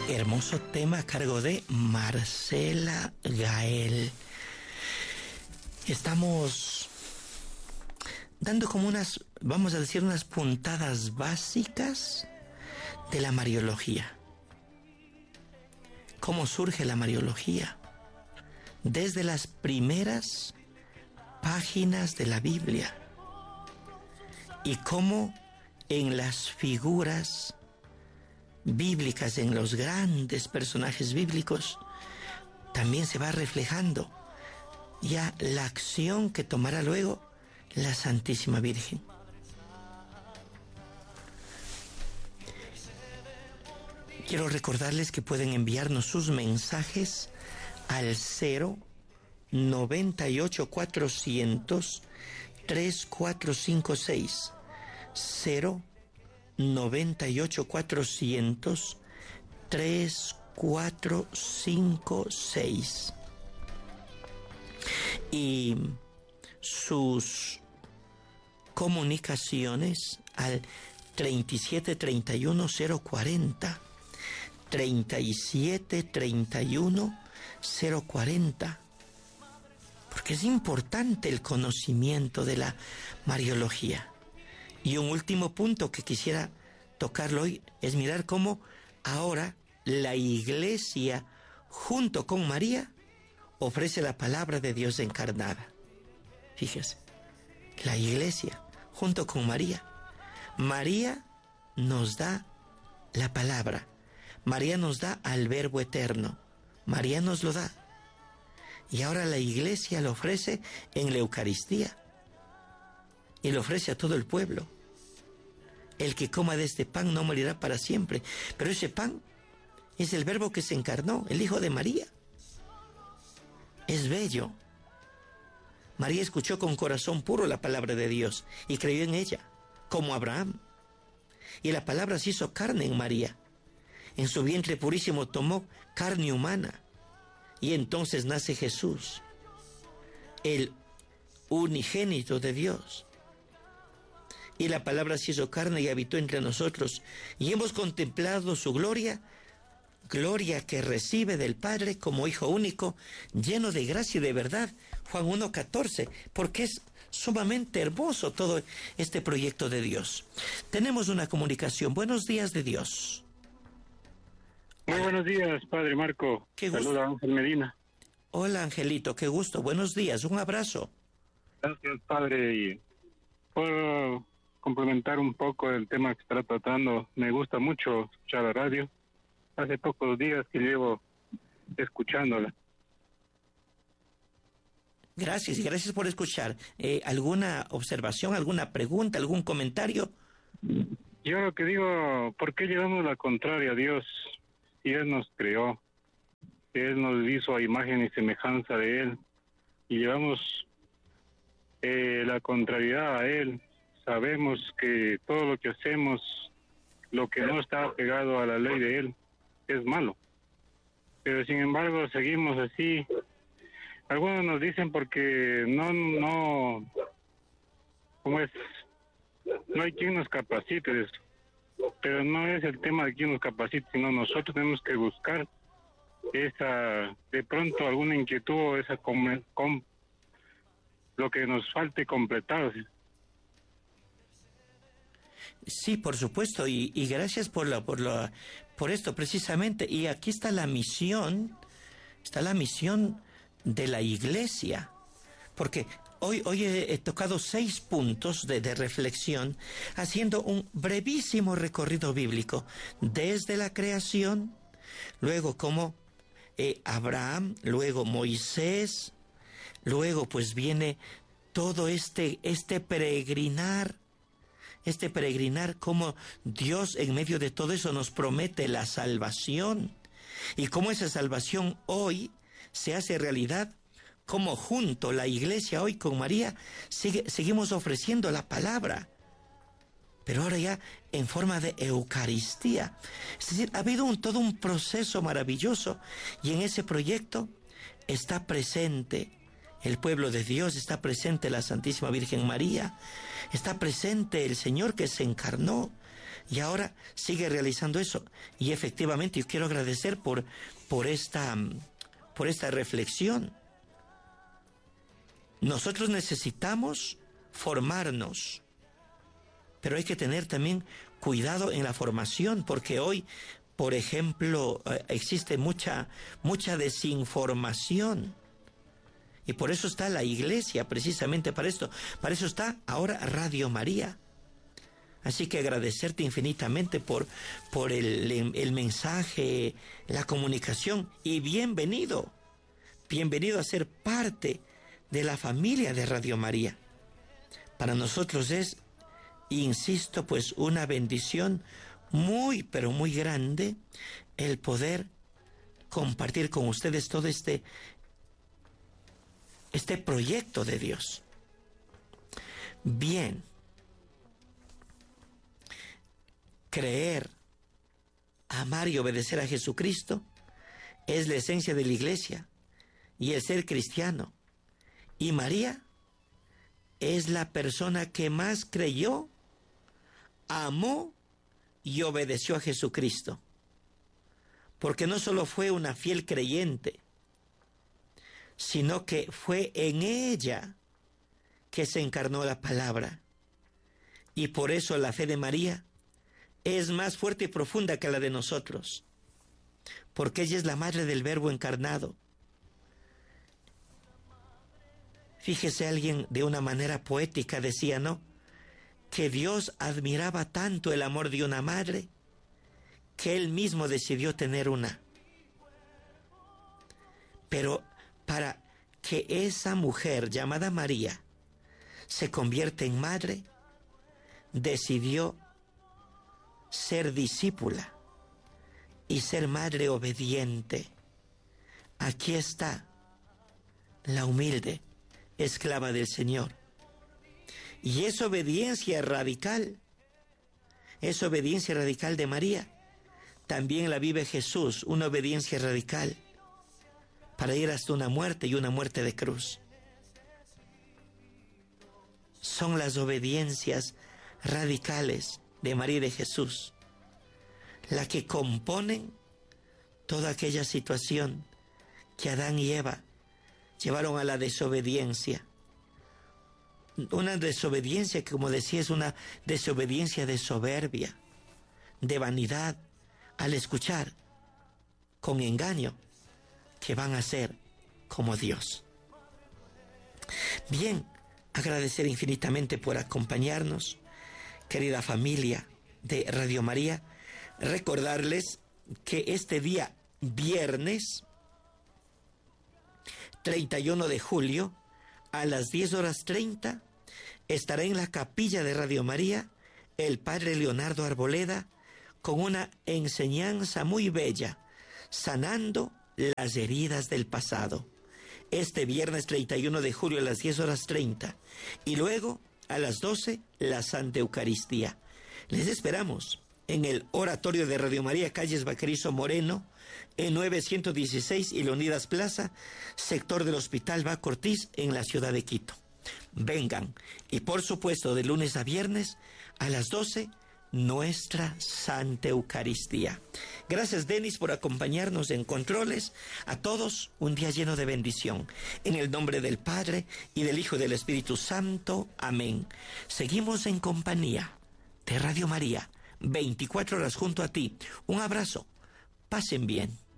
Hermoso tema a cargo de Marcela Gael. Estamos dando como unas, vamos a decir, unas puntadas básicas de la Mariología. ¿Cómo surge la Mariología? Desde las primeras páginas de la Biblia. Y cómo en las figuras bíblicas, en los grandes personajes bíblicos, también se va reflejando ya la acción que tomará luego la Santísima Virgen. Quiero recordarles que pueden enviarnos sus mensajes al 098-400-3456. 098-400-3456. Y sus comunicaciones al 3731-040. 3731-040. Porque es importante el conocimiento de la Mariología. Y un último punto que quisiera tocarlo hoy es mirar cómo ahora la Iglesia, junto con María, ofrece la palabra de Dios encarnada. Fíjese, la Iglesia, junto con María. María nos da la palabra. María nos da al Verbo eterno. María nos lo da. Y ahora la Iglesia lo ofrece en la Eucaristía. Y lo ofrece a todo el pueblo. El que coma de este pan no morirá para siempre. Pero ese pan es el Verbo que se encarnó, el Hijo de María. Es bello. María escuchó con corazón puro la palabra de Dios y creyó en ella, como Abraham. Y la palabra se hizo carne en María. En su vientre purísimo tomó carne humana. Y entonces nace Jesús, el unigénito de Dios. Y la palabra se hizo carne y habitó entre nosotros. Y hemos contemplado su gloria, gloria que recibe del Padre como Hijo único, lleno de gracia y de verdad. Juan 1:14, porque es sumamente hermoso todo este proyecto de Dios. Tenemos una comunicación. Buenos días de Dios. Muy buenos días, Padre Marco. Saluda Ángel Medina. Hola, Angelito, qué gusto. Buenos días, un abrazo. Gracias, Padre. Y por complementar un poco el tema que está tratando, me gusta mucho escuchar la radio. Hace pocos días que llevo escuchándola. Gracias, y gracias por escuchar. ¿Alguna observación, alguna pregunta, algún comentario? Yo lo que digo, ¿por qué llevamos la contraria a Dios? Si Él nos creó, Él nos hizo a imagen y semejanza de Él, y llevamos la contrariedad a Él. Sabemos que todo lo que hacemos, lo que no está pegado a la ley de Él, es malo. Pero sin embargo seguimos así. Algunos nos dicen porque no, ¿cómo es? No hay quien nos capacite de eso. Pero no es el tema de quién nos capacite, sino nosotros tenemos que buscar esa, de pronto alguna inquietud o esa lo que nos falte completar. Sí, por supuesto, y gracias por esto precisamente. Y aquí está la misión de la Iglesia, porque hoy he tocado 6 puntos de reflexión, haciendo un brevísimo recorrido bíblico, desde la creación, luego como Abraham, luego Moisés, luego pues viene todo este peregrinar, como Dios en medio de todo eso nos promete la salvación, y cómo esa salvación hoy se hace realidad, como junto la Iglesia hoy con María seguimos ofreciendo la palabra, pero ahora ya en forma de Eucaristía. Es decir, ha habido todo un proceso maravilloso, y en ese proyecto está presente el pueblo de Dios, está presente la Santísima Virgen María, está presente el Señor que se encarnó, y ahora sigue realizando eso. Y efectivamente yo quiero agradecer por esta reflexión. Nosotros necesitamos formarnos, pero hay que tener también cuidado en la formación, porque hoy, por ejemplo, existe mucha desinformación. Y por eso está la iglesia, precisamente para esto. Para eso está ahora Radio María. Así que agradecerte infinitamente por el mensaje, la comunicación. Y bienvenido a ser parte de la familia de Radio María. Para nosotros es, insisto, pues una bendición muy, pero muy grande el poder compartir con ustedes todo este proyecto de Dios. Bien, creer, amar y obedecer a Jesucristo es la esencia de la iglesia y el ser cristiano. Y María es la persona que más creyó, amó y obedeció a Jesucristo. Porque no solo fue una fiel creyente, sino que fue en ella que se encarnó la palabra. Y por eso la fe de María es más fuerte y profunda que la de nosotros, porque ella es la madre del Verbo encarnado. Fíjese, alguien de una manera poética decía, ¿no?, que Dios admiraba tanto el amor de una madre que Él mismo decidió tener una. Pero para que esa mujer llamada María se convierta en madre, decidió ser discípula y ser madre obediente. Aquí está la humilde esclava del Señor. Y esa obediencia radical de María, también la vive Jesús, una obediencia radical para ir hasta una muerte, y una muerte de cruz. Son las obediencias radicales de María y de Jesús la que componen toda aquella situación que Adán y Eva llevaron a la desobediencia. Una desobediencia que, como decía, es una desobediencia de soberbia, de vanidad, al escuchar con engaño que van a ser como Dios. Bien, agradecer infinitamente por acompañarnos, querida familia de Radio María. Recordarles que este día viernes 31 de julio a las 10:30 estará en la capilla de Radio María el padre Leonardo Arboleda con una enseñanza muy bella, sanando las heridas del pasado. Este viernes 31 de julio a las 10:30 y luego a las 12 la Santa Eucaristía. Les esperamos en el oratorio de Radio María, calles Vaquerizo Moreno, en 916 y Leonidas Plaza, sector del Hospital Baco Ortiz, en la ciudad de Quito. Vengan, y por supuesto de lunes a viernes a las 12, nuestra Santa Eucaristía. Gracias, Denis, por acompañarnos en controles. A todos, un día lleno de bendición. En el nombre del Padre, y del Hijo y del Espíritu Santo. Amén. Seguimos en compañía de Radio María, 24 horas junto a ti. Un abrazo. Pasen bien.